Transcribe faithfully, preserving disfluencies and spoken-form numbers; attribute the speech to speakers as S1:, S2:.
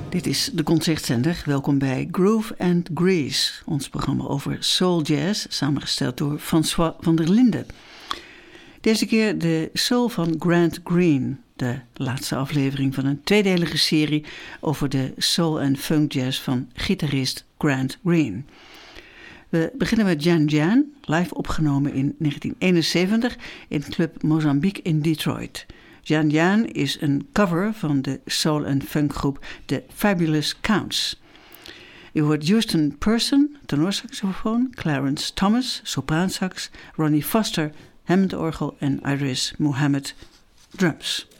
S1: Dit is de Concertzender. Welkom bij Groove and Grease, ons programma over soul jazz, samengesteld door François van der Linden. Deze keer de soul van Grant Green, de laatste aflevering van een tweedelige serie over de soul en funk jazz van gitarist Grant Green. We beginnen met Jan Jan, live opgenomen in negentien eenenzeventig in Club Mozambique in Detroit. Jan Jan is een cover van de soul- en funkgroep The Fabulous Counts. U hoort Houston Person, tenorsaxofoon, Clarence Thomas, sopraansax, Ronnie Foster, Hammondorgel en Iris Mohammed, drums.